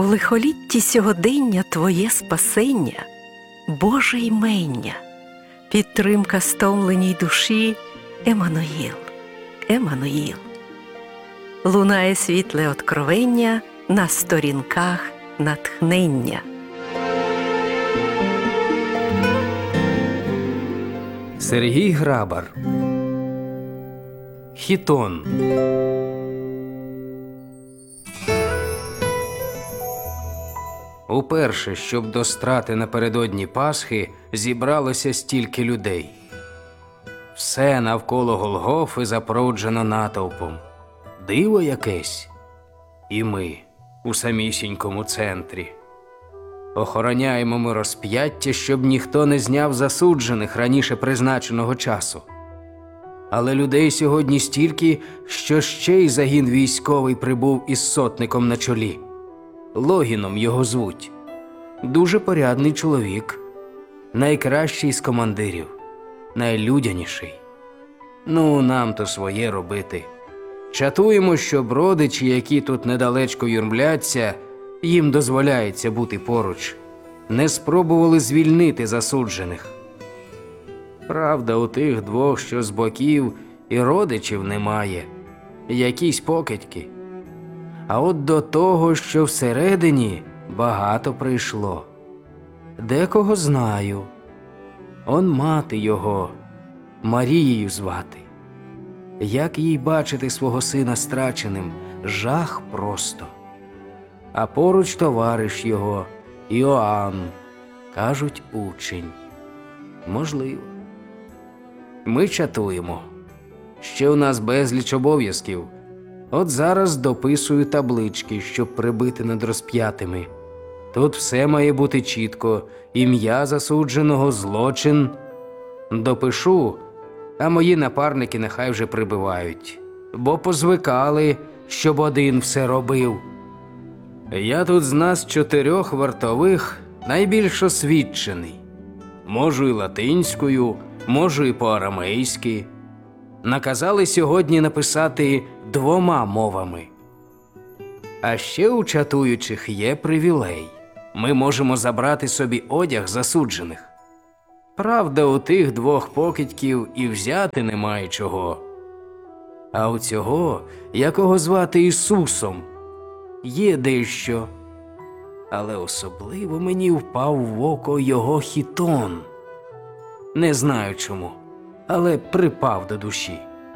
У лихолітті сьогодення Твоє спасення, Боже ймення, підтримка стомленій душі, Еммануїл, Еммануїл. Лунає світле откровення на сторінках натхнення. Сергій Грабар. Хітон. Уперше, щоб до страти напередодні Пасхи, зібралося стільки людей. Все навколо Голгофи запруджено натовпом. Диво якесь. І ми у самісінькому центрі. Охороняємо ми розп'яття, щоб ніхто не зняв засуджених раніше призначеного часу. Але людей сьогодні стільки, що ще й загін військовий прибув із сотником на чолі. Логіном його звуть. Дуже порядний чоловік. Найкращий з командирів. Найлюдяніший. Ну, нам то своє робити. Чатуємо, щоб родичі, які тут недалечко юрмляться, їм дозволяється бути поруч, не спробували звільнити засуджених. Правда, у тих двох, що з боків, і родичів немає. Якісь покидьки. А от до того, що всередині, багато прийшло. Декого знаю. Он мати його, Марією звати. Як їй бачити свого сина страченим, жах просто. А поруч товариш його, Іоанн, кажуть, учень. Можливо. Ми чатуємо. Ще у нас безліч обов'язків. От зараз дописую таблички, щоб прибити над розп'ятими. Тут все має бути чітко. Ім'я засудженого, злочин. Допишу, а мої напарники нехай вже прибивають. Бо позвикали, щоб один все робив. Я тут з нас 4 вартових найбільш освічений. Можу і латинською, можу і по-арамейськи. Наказали сьогодні написати 2 мовами. А ще у чатуючих є привілей. Ми можемо забрати собі одяг засуджених. Правда, у тих 2 покидьків і взяти немає чого. А у цього, якого звати Ісусом, є дещо. Але особливо мені впав в око його хітон. Не знаю чому, але припав до душі.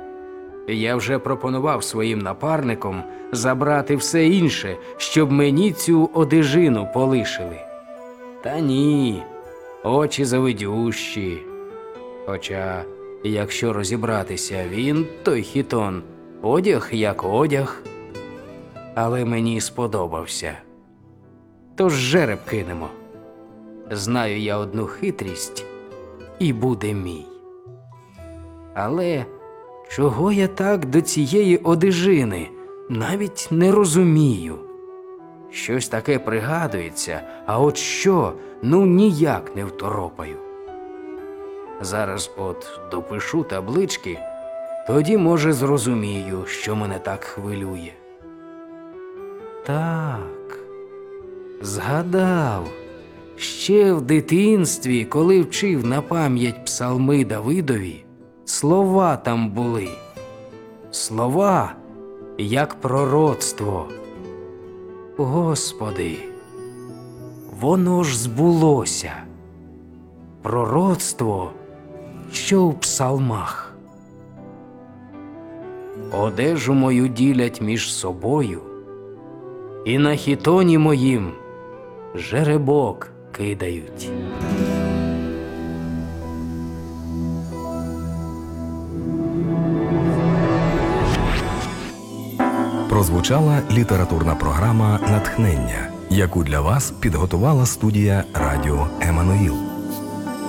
Я вже пропонував своїм напарникам забрати все інше, щоб мені цю одежину полишили. Та ні, очі завидющі. Хоча, якщо розібратися, він, той хітон, одяг як одяг. Але мені сподобався. Тож жереб кинемо. Знаю я одну хитрість, і буде мій. Але чого я так до цієї одежини, навіть не розумію. Щось таке пригадується, а от що, ну ніяк не второпаю. Зараз от допишу таблички, тоді, може, зрозумію, що мене так хвилює. Так, згадав. Ще в дитинстві, коли вчив на пам'ять псалми Давидові, слова там були. Слова, як пророцтво. Господи, воно ж збулося. Пророцтво, що в псалмах. Одежу мою ділять між собою, і на хітоні моїм жеребок кидають. Прозвучала літературна програма «Натхнення», яку для вас підготувала студія радіо «Еммануїл».